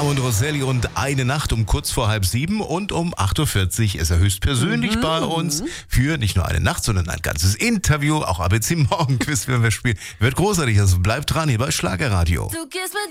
Ramon Rosselli und eine Nacht um kurz vor 6:30 und um 8:40 Uhr ist er höchstpersönlich bei uns für nicht nur eine Nacht, sondern ein ganzes Interview. Auch ABC Morgen Quiz werden wir spielen. Wird großartig, also bleibt dran hier bei Schlagerradio.